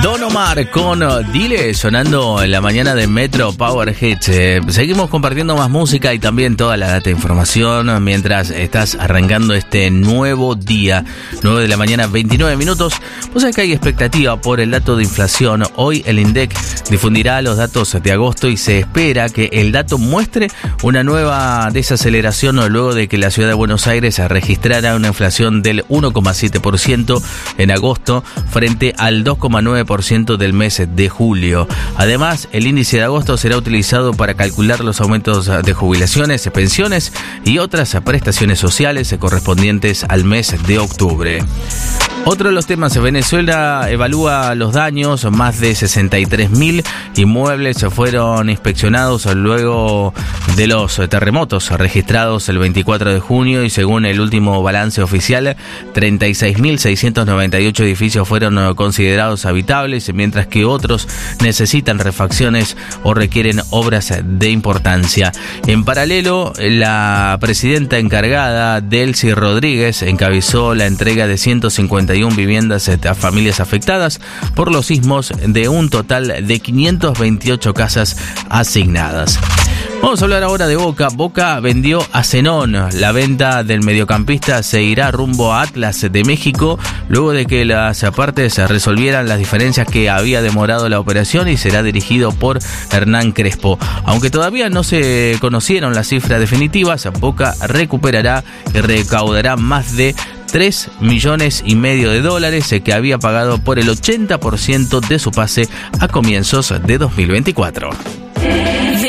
Don Omar con Dile sonando en la mañana de Metro Power Hits. Seguimos compartiendo más música y también toda la data e información mientras estás arrancando este nuevo día. 9 de la mañana, 29 minutos. Vos sabés que hay expectativa por el dato de inflación. Hoy el INDEC difundirá los datos de agosto y se espera que el dato muestre una nueva desaceleración luego de que la ciudad de Buenos Aires registrara una inflación del 1,7% en agosto frente al 2,9% del mes de julio. Además, el índice de agosto será utilizado para calcular los aumentos de jubilaciones, pensiones y otras prestaciones sociales correspondientes al mes de octubre. Otro de los temas, Venezuela evalúa los daños, más de 63.000 inmuebles fueron inspeccionados luego de los terremotos registrados el 24 de junio y según el último balance oficial, 36.698 edificios fueron considerados habitables, mientras que otros necesitan refacciones o requieren obras de importancia. En paralelo, la presidenta encargada, Delcy Rodríguez, encabezó la entrega de 151 viviendas a familias afectadas por los sismos de un total de 528 casas asignadas. Vamos a hablar ahora de Boca. Boca vendió a Zenón. La venta del mediocampista se irá rumbo a Atlas de México luego de que las partes resolvieran las diferencias que había demorado la operación y será dirigido por Hernán Crespo. Aunque todavía no se conocieron las cifras definitivas, Boca recuperará y recaudará más de $3,5 millones que había pagado por el 80% de su pase a comienzos de 2024.